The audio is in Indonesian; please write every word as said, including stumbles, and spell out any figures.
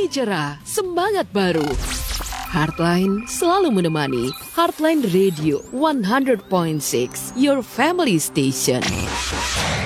pagi cerah, semangat baru. Heartline selalu menemani. Heartline Radio one hundred point six, your family station.